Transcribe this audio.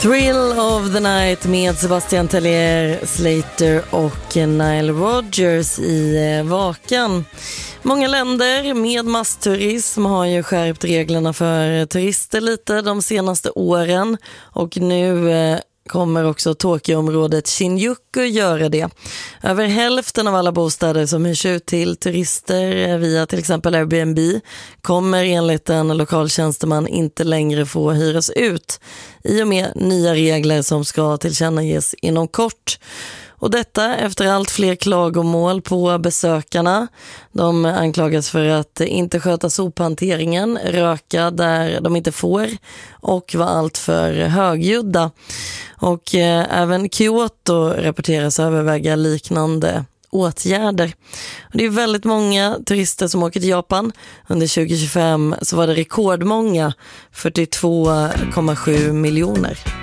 Thrill of the Night med Sebastian Tellier, Slater och Nile Rodgers i Vakan. Många länder med massturism har ju skärpt reglerna för turister lite de senaste åren och nu kommer också Tokyo-området Shinjuku göra det. Över hälften av alla bostäder som hyrs ut till turister via till exempel Airbnb kommer enligt en lokal tjänsteman inte längre få hyras ut i och med nya regler som ska tillkännages inom kort. Och detta efter allt fler klagomål på besökarna. De anklagas för att inte sköta sophanteringen, röka där de inte får och vara allt för högljudda. Och även Kyoto rapporteras överväga liknande åtgärder. Och det är väldigt många turister som åker till Japan. Under 2025 så var det rekordmånga, 42,7 miljoner.